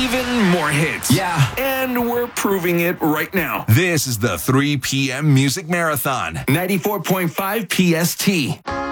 even more hits. Yeah. And we're proving it right now. This is the 3 p.m. Music Marathon. 94.5 PST.